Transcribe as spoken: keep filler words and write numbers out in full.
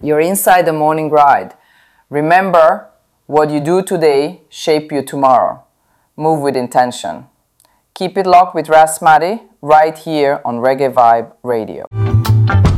You're inside the morning ride. Remember, what you do today shape you tomorrow. Move with intention. Keep it locked with Rasmati right here on Reggae Vibe Radio.